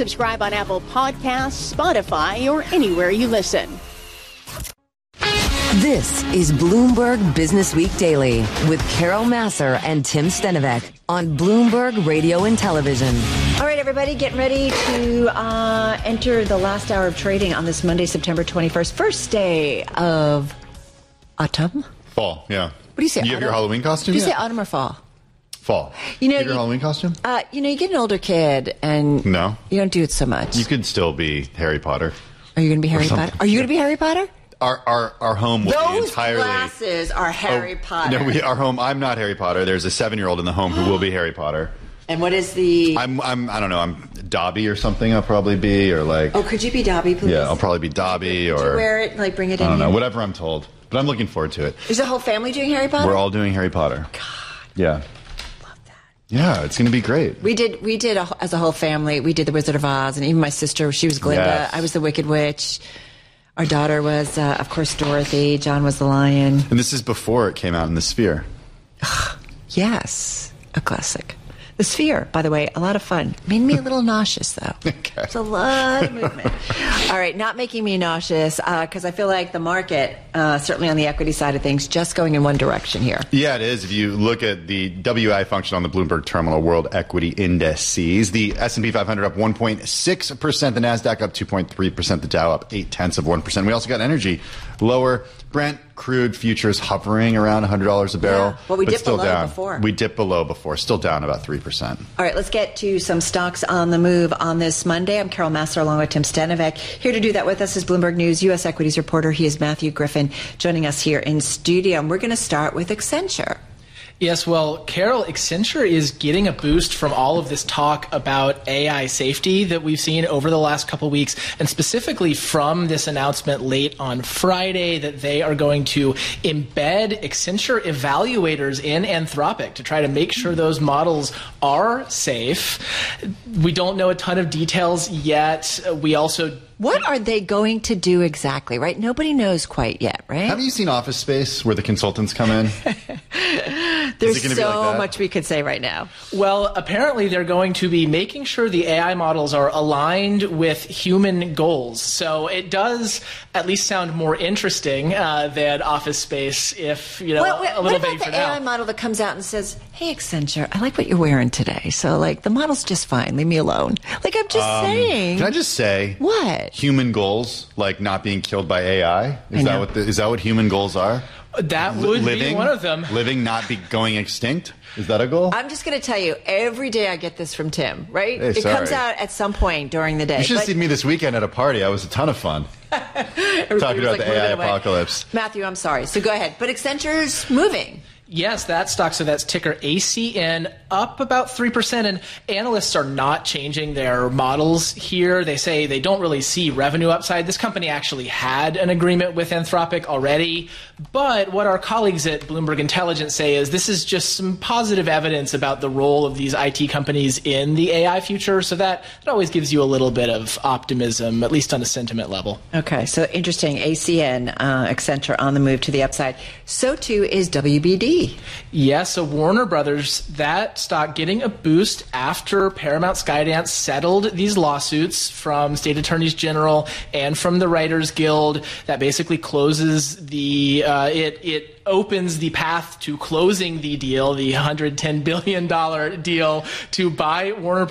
Subscribe on Apple Podcasts, Spotify, or anywhere you listen. This is Bloomberg Business Week Daily with Carol Massar and Tim Stenovec on Bloomberg Radio and Television. All right, everybody, getting ready to enter the last hour of trading on this Monday, September 21st, first day of autumn. Fall, yeah. What do you say? You have your Halloween costume? Do you say autumn or fall? Fall. You have your Halloween costume? You get an older kid and no, you don't do it so much. You could still be Harry Potter. Are you going to be Harry Potter? Are you going to be Harry Potter? Our home will be entirely. Those glasses are Harry Potter. No, our home. I'm not Harry Potter. There's a 7-year-old in the home who will be Harry Potter. And what is the? I don't know. I'm Dobby or something. I'll probably be or like. Oh, could you be Dobby, please? Yeah, I'll probably be Dobby or. Could you wear it? Like bring it in. I don't know. Here? Whatever I'm told, but I'm looking forward to it. Is the whole family doing Harry Potter? We're all doing Harry Potter. God. Yeah. Yeah, it's going to be great. We did as a whole family. We did The Wizard of Oz, and even my sister, she was Glinda. Yes. I was the Wicked Witch. Our daughter was, of course, Dorothy. John was the Lion. And this is before it came out in the Sphere. Yes, a classic. The Sphere, by the way, a lot of fun. Made me a little nauseous, though. Okay. It's a lot of movement. All right, not making me nauseous, because I feel like the market, certainly on the equity side of things, just going in one direction here. Yeah, it is. If you look at the WI function on the Bloomberg Terminal World Equity Indices, the S&P 500 up 1.6%, the NASDAQ up 2.3%, the Dow up 0.8%. We also got energy lower. Brent crude futures hovering around $100 a barrel. Yeah. Well, we dipped still below down. before. We dipped below before, still down about 3%. All right, let's get to some stocks on the move on this Monday. I'm Carol Massar along with Tim Stenovec. Here to do that with us is Bloomberg News U.S. equities reporter. He is Matthew Griffin joining us here in studio. And we're going to start with Accenture. Yes, well, Carol, Accenture is getting a boost from all of this talk about AI safety that we've seen over the last couple of weeks, and specifically from this announcement late on Friday that they are going to embed Accenture evaluators in Anthropic to try to make sure those models are safe. We don't know a ton of details yet. We also... What are they going to do exactly, right? Nobody knows quite yet, right? Have you seen Office Space where the consultants come in? There's so much we could say right now. Well, apparently they're going to be making sure the AI models are aligned with human goals. So it does at least sound more interesting than Office Space, if, a little vague for now. What about the AI model that comes out and says, hey, Accenture, I like what you're wearing today. So, the model's just fine. Leave me alone. I'm just saying. Can I just say? What? Human goals, like not being killed by AI? Is that what human goals are? That would be one of them. Living, not be going extinct? Is that a goal? I'm just going to tell you, every day I get this from Tim, right? Hey, it comes out at some point during the day. You should have seen me this weekend at a party. I was a ton of fun. Talking about the AI apocalypse. Matthew, I'm sorry. So go ahead. But Accenture's moving. Yes, that stock, so that's ticker ACN, up about 3%, and analysts are not changing their models here. They say they don't really see revenue upside. This company actually had an agreement with Anthropic already, but what our colleagues at Bloomberg Intelligence say is this is just some positive evidence about the role of these IT companies in the AI future, so that always gives you a little bit of optimism, at least on a sentiment level. Okay, so interesting. ACN, Accenture on the move to the upside. So too is WBD. Yes, so Warner Brothers, that stock getting a boost after Paramount Skydance settled these lawsuits from state attorneys general and from the Writers Guild. That basically closes the it opens the path to closing the deal, the $110 billion deal to buy Warner